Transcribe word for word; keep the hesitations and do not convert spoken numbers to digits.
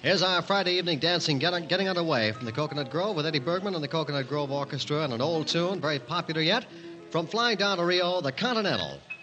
Here's our Friday evening dancing get- getting underway from the Coconut Grove with Eddie Bergman and the Coconut Grove Orchestra and an old tune, very popular yet, from Flying Down to Rio, the Continental.